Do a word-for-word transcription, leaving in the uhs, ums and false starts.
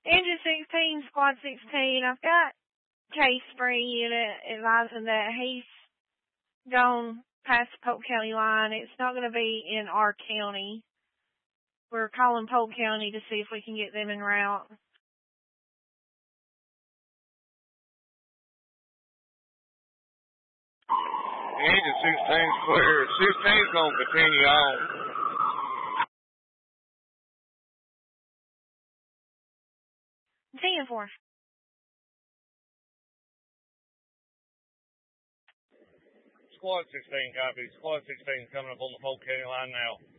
Engine sixteen, Squad sixteen, I've got Case Free unit advising that he's gone past the Polk County line. It's not going to be in our county. We're calling Polk County to see if we can get them en route. Engine sixteen's clear. sixteen's going to continue on. ten four. Squad sixteen copy. Squad sixteen coming up on the Polk County line now.